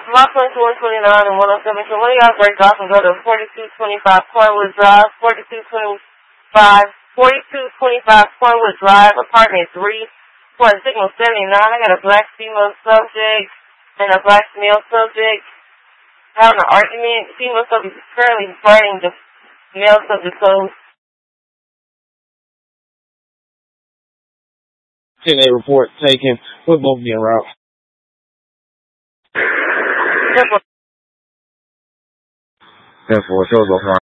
My place 129 and 107. So one of y'all break off and go to 4225 Cornwood Drive, 4225 Cornwood Drive, apartment 3, for signal 79. I got a black female subject and a black male subject having an argument. Female subject is currently fighting the male subject, so 10-8 report taken with both being route. Therefore, shows both route.